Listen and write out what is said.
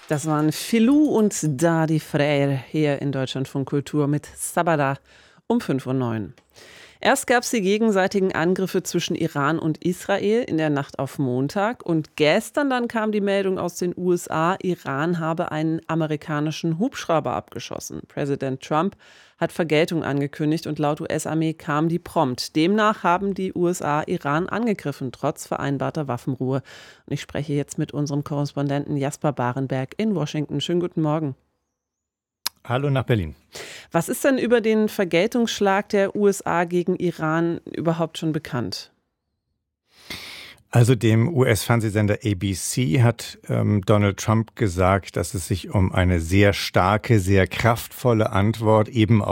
Das waren Filou und Dadi Freyr hier in Deutschlandfunk Kultur mit Sabada um 5:09 Uhr. Erst gab es die gegenseitigen Angriffe zwischen Iran und Israel in der Nacht auf Montag. Und gestern dann kam die Meldung aus den USA, Iran habe einen amerikanischen Hubschrauber abgeschossen. Präsident Trump hat Vergeltung angekündigt und laut US-Armee kam die prompt. Demnach haben die USA Iran angegriffen, trotz vereinbarter Waffenruhe. Und ich spreche jetzt mit unserem Korrespondenten Jasper Barenberg in Washington. Schönen guten Morgen. Hallo nach Berlin. Was ist denn über den Vergeltungsschlag der USA gegen Iran überhaupt schon bekannt? Also dem US-Fernsehsender ABC hat Donald Trump gesagt, dass es sich um eine sehr starke, sehr kraftvolle Antwort eben